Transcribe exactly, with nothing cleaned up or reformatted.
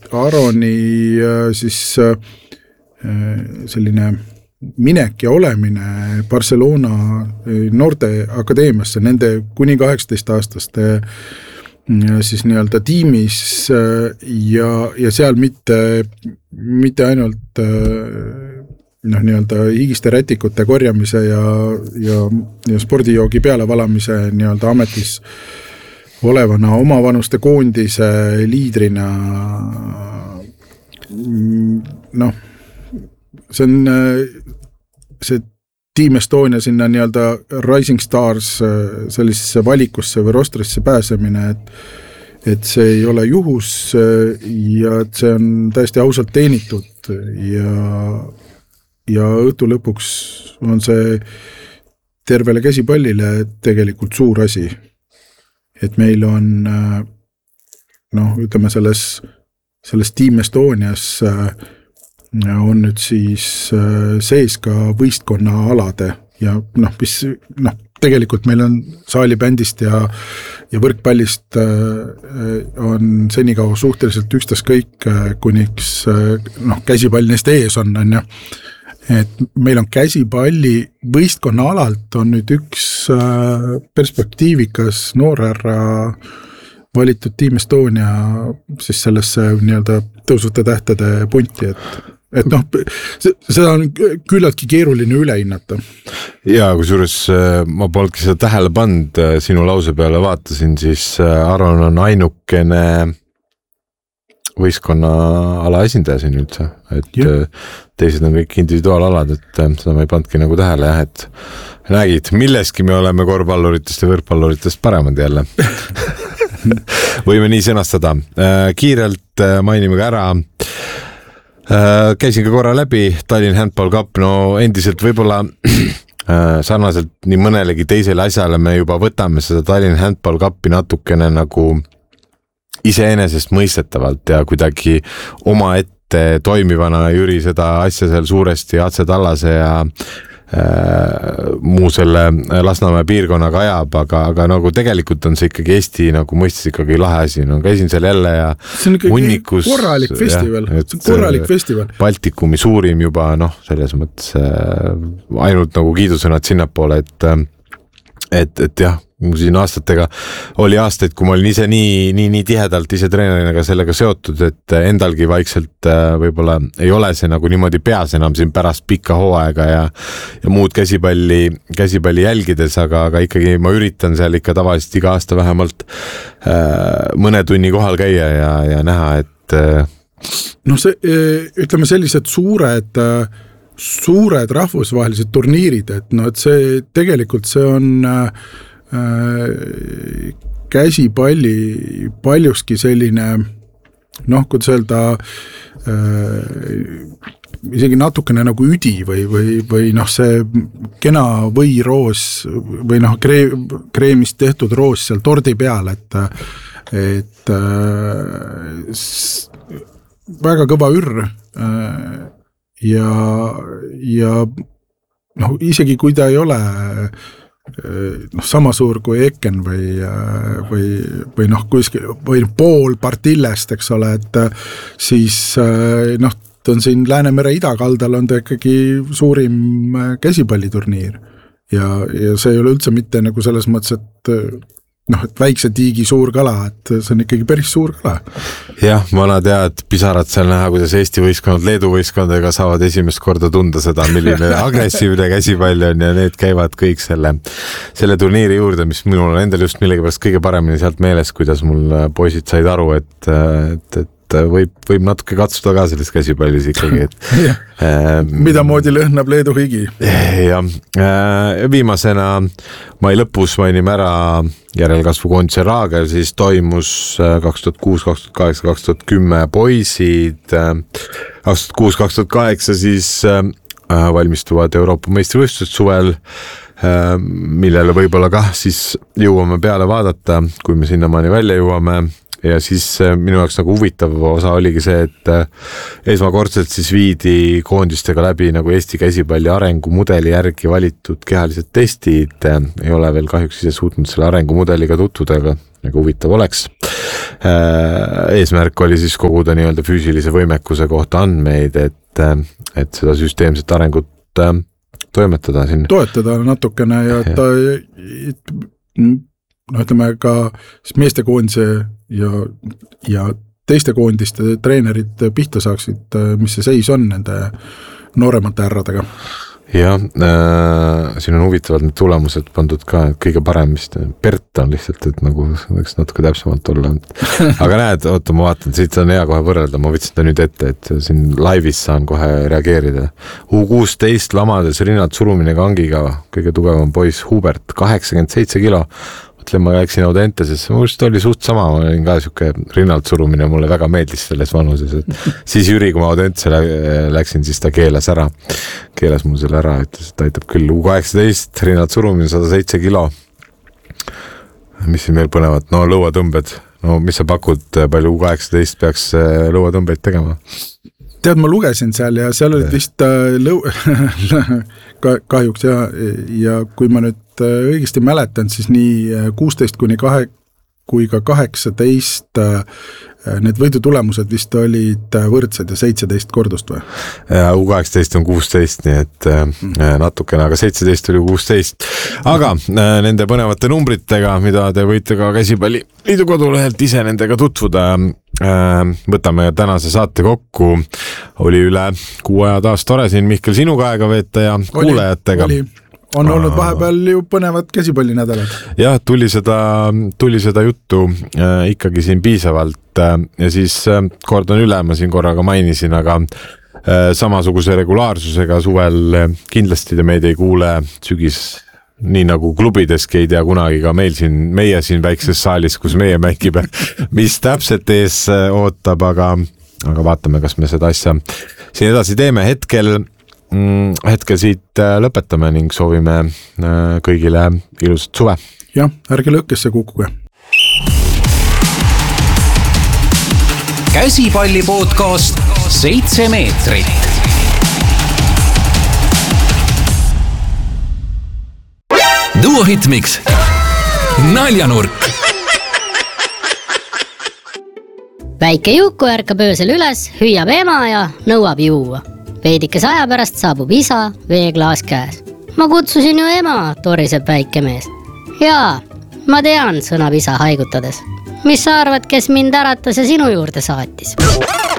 Aroni siis selline minek ja olemine Barcelona noorte akadeemiasse, nende kuni kaheksateist aastaste siis nii-öelda tiimis ja, ja seal mitte, mitte ainult noh, nii-öelda higiste rätikute korjamise ja, ja, ja spordijoogi peale valamise nii-öelda ametis olevana omavanuste koondise liidrina noh, see on see Team Estonia sinna nii-öelda Rising Stars sellisesse valikusse või rostrisse pääsemine, et, et see ei ole juhus ja et see on täiesti ausalt teenitud ja, ja õhtu lõpuks on see tervele käsipallile tegelikult suur asi. Et meil on noh, ütleme selles, selles Team Estonias on nüüd siis sees ka võistkonna alade ja noh, mis, noh, tegelikult meil on saalibändist ja, ja võrkpallist on senikaua suhteliselt ükstas kõik, kuniks noh, käsipall neist ees on, on ja. Et meil on käsipalli võistkonna alalt on nüüd üks perspektiivikas noorärra valitud Team Estonia siis sellesse nii-öelda tõusvate tähtede punti, et et noh, seda on küllaltki keeruline üle hinnata. Ja kusjuures ma polnudki seda tähele pannud, sinu lause peale vaatasin, siis Aron on ainukene võistkonna ala esindaja siin üldse, et yeah. Teised on kõik individuaalalad, et seda ma ei pandki nagu tähele, jah, et nägid, milleski me oleme korvpalluritest ja võrkpalluritest paremad jälle. Võime nii sõnastada. Kiirelt mainime ka ära käisin ka korra läbi Tallinn Handball Cup, no endiselt võib-olla sarnaselt nii mõnelegi teisele asjale me juba võtame seda Tallinn Handball Cupi natukene nagu iseenesest mõistetavalt ja kuidagi oma ette toimivana Jüri seda asja seal suuresti Atse Tallase ja muu selle Lasnamäe piirkonnaga ajab, aga, aga nagu tegelikult on see ikkagi Eesti nagu mõistis ikkagi lahe asi. No käisin seal jälle ja see on ikkagi hunnikus, korralik festival. Ja, see on korralik festival. Baltikumi suurim juba, noh, selles mõttes äh, ainult nagu kiidusõnad sinnapoole, et, et, et jah, siin aastatega oli aastaid, kui ma olin ise nii, nii, nii tihedalt ise treenerinaga sellega seotud, et endalgi vaikselt võib-olla ei ole see nagu niimoodi peas enam siin pärast pikka hooaega ja, ja muud käsipalli, käsipalli jälgides, aga, aga ikkagi ma üritan seal ikka tavaliselt iga aasta vähemalt äh, mõne tunni kohal käia ja, ja näha, et äh... no see, ütleme sellised suured suured rahvusvahelised turniirid, et no, et see tegelikult see on äh, käsipalli paljuski selline noh, kuidas öelda äh, isegi natukene nagu üdi või, või, või noh, see kena võiroos või noh, kree, kreemist tehtud roos seal tordi peal, et et äh, s, väga kõva ürr äh, ja ja noh, isegi kui ta ei ole noh, sama suur kui Eken või, või, või noh, kuskil, või pool partillest, eks ole, et siis noh, ta on siin Läänemere idakaldal on ta ikkagi suurim käsipalliturniir ja, ja see ei ole üldse mitte nagu selles mõttes, et noh, et väikse tiigi suur kala, et see on ikkagi päris suur kala. Jah, vana tead pisarad seal näha, kuidas Eesti võistkond Leedu võistkondadega saavad esimest korda tunda seda, milline agressiivne käsipall on ja need käivad kõik selle, selle turniiri juurde, mis minul on endal just millegipärast kõige paremini sealt meeles, kuidas mul poisid said aru, et, et, et võib, võib natuke katsuda ka selles käsipallis ikkagi. Et, äh, mida moodi lõhnab Leedu higi? Ja, äh, viimasena mai lõpus mainime ära järelkasvu koondise Raager, siis toimus kaks tuhat kuus, kaks tuhat kaheksa, kaks tuhat kümme poisid, kaks tuhat kuus, kaks tuhat kaheksa siis äh, valmistuvad Euroopa meistrivõistlused suvel, äh, millele võib-olla kah siis jõuame peale vaadata, kui me sinnamaani välja jõuame. Ja siis minu jaoks nagu huvitav osa oligi see, et esmakordselt siis viidi koondistega läbi nagu Eesti käsipalli arengumudeli järgi valitud kehalised testid. Ei ole veel kahjuks ise suutnud selle arengumudeliga tutvuda, aga nagu huvitav oleks. eesmärk oli siis koguda nii-öelda füüsilise võimekuse kohta andmeid, et, et seda süsteemset arengut toimetada siin. Toetada natukene ja ta, no ütleme ka meestekoondise ja, ja teiste koondiste treenerid pihta saaksid, mis see seis on nende nooremate härradega. Jah, äh, siin on huvitavalt need tulemused pandud ka, kõige parem vist Bert on lihtsalt, et nagu võiks natuke täpsemalt olla. Aga näed, oota, ma vaatan, siit on hea kohe võrrelda, ma võtsin ta nüüd ette, et siin laivis saan kohe reageerida. U kuusteist lamades rinnalt surumine kangiga, kõige tugevam poiss Hubert, kaheksakümmend seitse kilo. Mõtlen, ma läksin Audentesesse, ma just oli suht sama, ma olin ka siuke rinnalt surumine, mulle väga meeldis selles vanuses, et siis Jüri, kui ma Audentesse läksin, siis ta keelas ära, keelas mul selle ära, ütles, et aitab küll U kaheksateist, rinnalt surumine sada seitse kilo. Mis siin veel põnevad? No lõuatõmbed, no mis sa pakud, palju U kaheksateist peaks lõuatõmbeid tegema? Tead, ma lugesin seal ja seal olid vist lõu... kahjuks ja, ja kui ma nüüd õigesti mäletan, siis nii kuusteist kuni kahe kui ka kaheksateist need võidutulemused vist olid võrdsed ja seitseteist kordust või? U kaheksateist on kuusteist, nii et mm. natukene, aga seitseteist oli kuusteist. Aga nende põnevate numbritega, mida te võite ka Käsipalli Liidu kodulehelt ise nendega tutvuda, võtame tänase saate kokku. Oli üle kuu aja taas tore siin Mihkel sinuga aega veeta ja oli, kuulajatega. Oli. On olnud vahepeal ju põnevad käsipallinädalad. Jah, tuli seda, tuli seda juttu äh, ikkagi siin piisavalt äh, ja siis äh, kordan üle, ma siin korraga mainisin, aga äh, samasuguse regulaarsusega suvel äh, kindlasti te meid ei kuule sügis, nii nagu klubideski ei tea kunagi ka meil siin, meie siin väikses saalis, kus meie mängime, mis täpselt ees äh, ootab, aga, aga vaatame, kas me seda asja siin edasi teeme. Hetkel hetkel siit lõpetame ning soovime kõigile ilusat suve. Jah, ärge lõkkesse kukkuge. Käsipalli podcast seitse meetrit. Duo Hitmix. Naljanurk. Väike Juku ärkab öösel üles, hüüab ema ja nõuab juua. Veidikes aja pärast saabub isa, veeklaas käes. Ma kutsusin ju ema, toriseb väike mees. Jaa, ma tean, sõnab isa haigutades. Mis sa arvad, kes mind äratas ja sinu juurde saatis?